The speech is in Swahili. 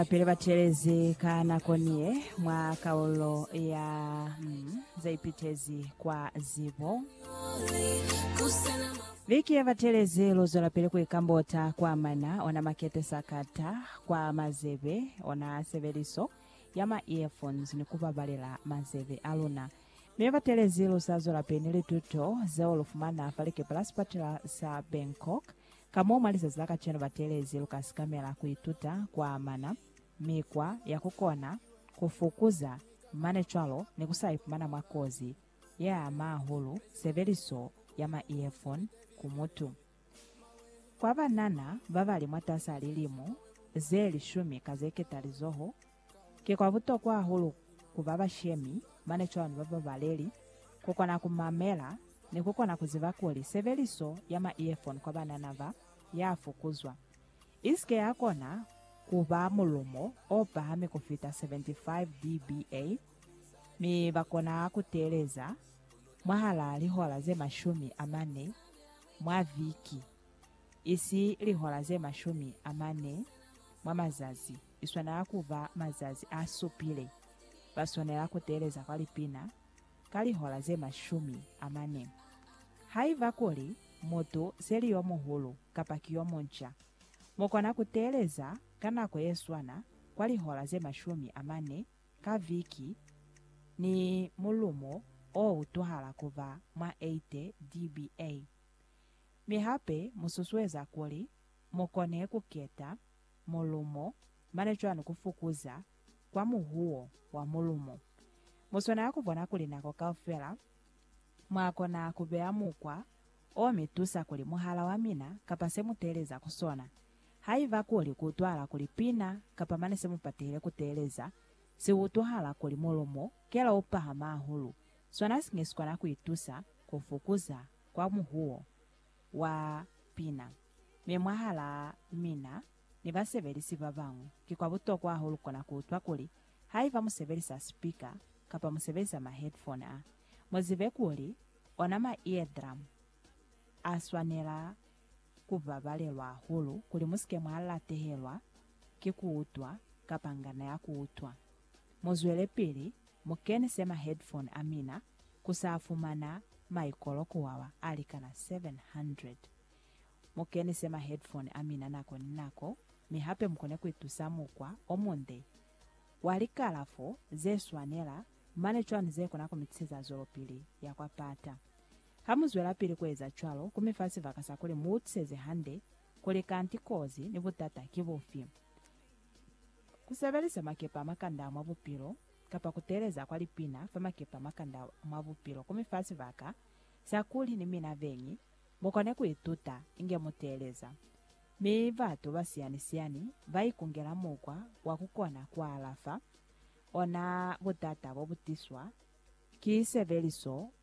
Pele batelezi kana konie mwa kaulo ya zaipitezi kwa zivo viki ya batelezi lozo la pele kuikambota kwa mana ona makete sakata kwa mazebe ona severiso yama earphones ni kubabalela mazebe aluna mire batelezi losazo la penele tuto zeolufumana afalike palaspatela sa Bangkok kama umaliza zilaka cheno batelezi lukasi kamera kuituta kwa mana mikwa ya kukona kufukuza mane chwalo ni kusaipumana mwakozi ya mahulu severiso ya ma earphone kumutu kwa banana bavali mwatasa lilimu zeli shumi kazeketali zoho kikwa buto kwa hulu kubaba shemi mane chwalo ni baba baleli kukona kumamela ni kukona kuzivakuli severiso ya ma earphone kwa banana va yafukuzwa iske yakona kuba mulumo opahame kufita 75 dBA mi bakona kuteleza mwahala lihola ze mashumi amane mwa viki isi lihola ze mashumi amane mwa mazazi iswana kuva mazazi asupile basonera kuteleza kwa lipina kalihola ze mashumi amane haiva kuli moto seli yomuhulu kapaki yomuncha mokona kuteleza kanako yeswana kwalihola ze mashumi amane kaviki ni mulumo outuhala kuva mwa 80 dBA mihape mususweza kuli mukone kuketa mulumo mane chwanu kufukuza kwa muhuo wa mulumo musona yakuvona kuli nako kaufela mwakona kubea mukwa omitusa kuli muhala wa mina kapase muteleza kusona haiva kuli kutwala kulipina kapamane semupatile kuteleza siutuhala kuli mulumo kela upaha mahulu swana singesikwana kuitusa kufukuza kwa muhuo wa pina memwahala mina ni basevelisi babangu kikwa buto kwa hulu kona kutwa kuli haiva musevelisa speaker kapa musevelisa ma headphone muzive kuli ona ma eardrum aswanela kuvavalelwa hulu kuli musike mwalatehelwa kikuutwa kapangana ya kuutwa muzwele pili mukene sema headphone amina kusafumana maikolo kuwawa alikana 700 mukene sema headphone amina nako mihape mukone kuitusa mukwa omunde walikalafo zeswanela mane chwani zekonako mitseza zolopili yakwapata hamuzwela pili kweza chwalo kumifasi vakasa kuli muutseze hande kuli kanti kozi ni butata kibufi kusebelisa makepa makanda mwa bupilo kapa kuteleza kwa lipina fa makepa makanda mwa bupilo kumifasi vaka sakuli ni mina venyi mukone kuituta inge muteleza mivatu basiyanisiani vaikungela mukwa wakukona kwa alafa ona butata bobutiswa kiseveliso